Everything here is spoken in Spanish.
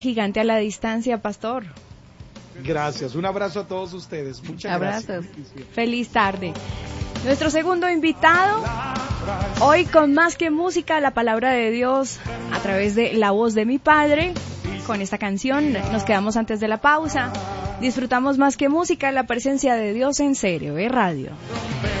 Gigante a la distancia, pastor. Gracias, un abrazo a todos ustedes. Muchas Abrazos. gracias. Feliz tarde. Nuestro segundo invitado, hoy con Más que Música, la palabra de Dios a través de la voz de mi padre. Con esta canción nos quedamos antes de la pausa. Disfrutamos Más que Música, la presencia de Dios en Serio, Radio.